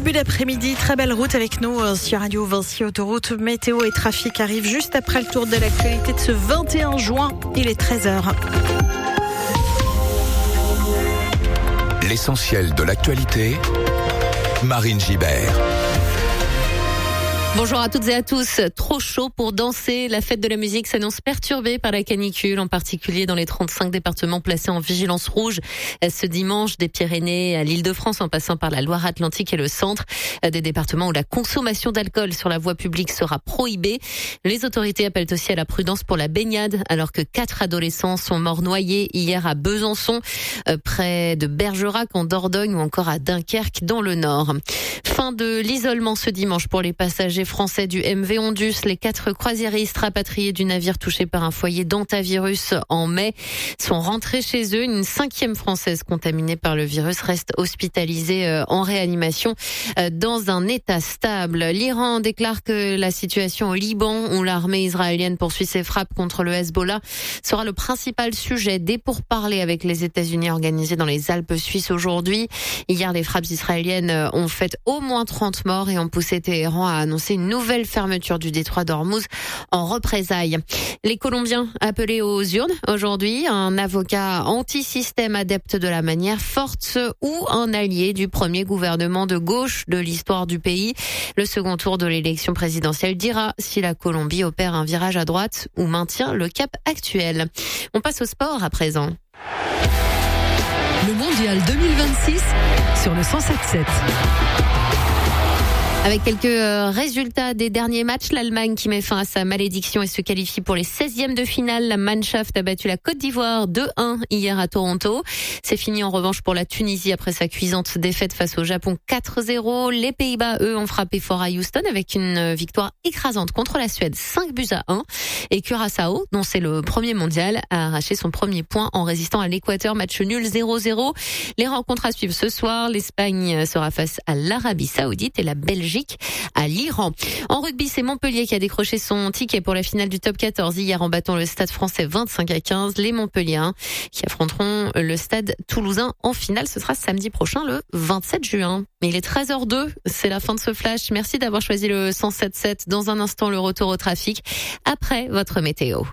début d'après-midi, très belle route avec nous sur Radio Vinci Autoroute. Météo et trafic arrivent juste après le tour de l'actualité de ce 21 juin. Il est 13h. L'essentiel de l'actualité, Marine Gibert. Bonjour à toutes et à tous. Trop chaud pour danser. La fête de la musique s'annonce perturbée par la canicule, en particulier dans les 35 départements placés en vigilance rouge. Ce dimanche, des Pyrénées à l'Île-de-France, en passant par la Loire-Atlantique et le centre, des départements où la consommation d'alcool sur la voie publique sera prohibée. Les autorités appellent aussi à la prudence pour la baignade, alors que 4 adolescents sont morts noyés hier à Besançon, près de Bergerac en Dordogne ou encore à Dunkerque dans le Nord. Fin de l'isolement ce dimanche pour les passagers français du MV Ondus. Les 4 croisiéristes rapatriés du navire touché par un foyer d'hantavirus en mai sont rentrés chez eux. Une 5e française contaminée par le virus reste hospitalisée en réanimation dans un état stable. L'Iran déclare que la situation au Liban, où l'armée israélienne poursuit ses frappes contre le Hezbollah, sera le principal sujet des pourparlers avec les États-Unis organisés dans les Alpes suisses aujourd'hui. Hier, les frappes israéliennes ont fait au moins 30 morts et ont poussé Téhéran à annoncer une nouvelle fermeture du détroit d'Ormuz en représailles. Les Colombiens appelés aux urnes aujourd'hui, un avocat anti-système adepte de la manière forte ou un allié du premier gouvernement de gauche de l'histoire du pays. Le second tour de l'élection présidentielle dira si la Colombie opère un virage à droite ou maintient le cap actuel. On passe au sport à présent. Le mondial 2026 sur le 107.7. Avec quelques résultats des derniers matchs, l'Allemagne qui met fin à sa malédiction et se qualifie pour les 16e de finale. La Mannschaft a battu la Côte d'Ivoire 2-1 hier à Toronto. C'est fini en revanche pour la Tunisie après sa cuisante défaite face au Japon 4-0. Les Pays-Bas, eux, ont frappé fort à Houston avec une victoire écrasante contre la Suède, 5-1. Et Curaçao, dont c'est le premier mondial, a arraché son premier point en résistant à l'Équateur, match nul 0-0. Les rencontres à suivre ce soir. L'Espagne sera face à l'Arabie Saoudite et la Belgique à l'Iran. En rugby, c'est Montpellier qui a décroché son ticket pour la finale du top 14 hier en battant le Stade Français 25-15. Les Montpelliérains qui affronteront le Stade Toulousain en finale. Ce sera samedi prochain, le 27 juin. Mais il est 13h02. C'est la fin de ce flash. Merci d'avoir choisi le 107.7. Dans un instant, le retour au trafic après votre météo.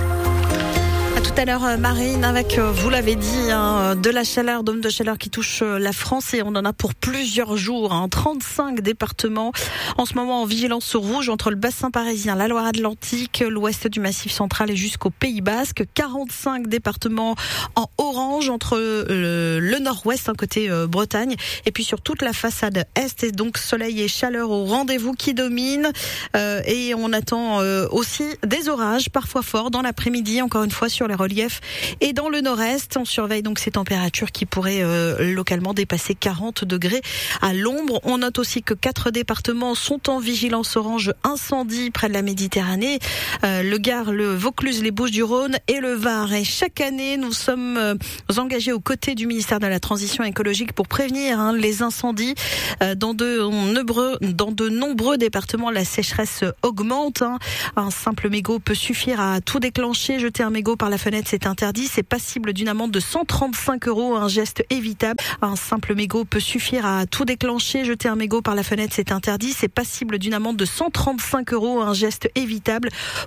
À tout à l'heure, Marine, avec, vous l'avez dit, de la chaleur, dôme de chaleur qui touche la France et on en a pour plusieurs jours. 35 départements en ce moment en vigilance rouge entre le bassin parisien, la Loire-Atlantique, l'ouest du Massif central et jusqu'au Pays Basque. 45 départements en orange entre le nord-ouest, côté Bretagne, et puis sur toute la façade est. Et donc soleil et chaleur au rendez-vous qui domine. Et on attend aussi des orages, parfois forts, dans l'après-midi, encore une fois sur les reliefs et dans le nord-est. On surveille donc ces températures qui pourraient localement dépasser 40 degrés à l'ombre. On note aussi que 4 départements sont en vigilance orange incendie près de la Méditerranée. Le Gard, le Vaucluse, les Bouches-du-Rhône et le Var. Et chaque année, nous sommes engagés aux côtés du ministère de la Transition écologique pour prévenir les incendies. Dans de nombreux départements, la sécheresse augmente. Un simple mégot peut suffire à tout déclencher. Jeter un mégot par la fenêtre, c'est interdit. C'est passible d'une amende de 135 €. Un geste évitable. Un simple mégot peut suffire à tout déclencher. Jeter un mégot par la fenêtre, c'est interdit. C'est passible d'une amende de 135 €. Un geste évitable.